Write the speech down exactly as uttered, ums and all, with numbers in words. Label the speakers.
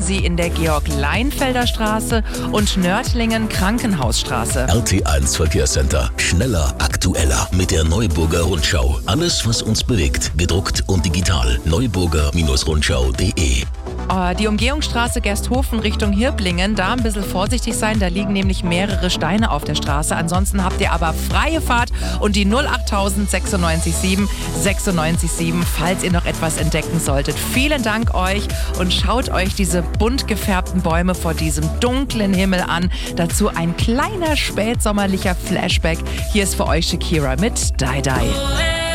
Speaker 1: Sie in der Georg-Leinfelder Straße und Nördlingen Krankenhausstraße.
Speaker 2: R T eins Verkehrscenter. Schneller, aktueller mit der Neuburger Rundschau. Alles, was uns bewegt, gedruckt und digital. neuburger Rundschau punkt de.
Speaker 1: Die Umgehungsstraße Gersthofen Richtung Hirblingen, da ein bisschen vorsichtig sein, da liegen nämlich mehrere Steine auf der Straße. Ansonsten habt ihr aber freie Fahrt und die null acht null null sechs sieben sechs neun sieben, falls ihr noch etwas entdecken solltet. Vielen Dank euch und schaut euch diese bunt gefärbten Bäume vor diesem dunklen Himmel an. Dazu ein kleiner spätsommerlicher Flashback. Hier ist für euch Shakira mit Die Die.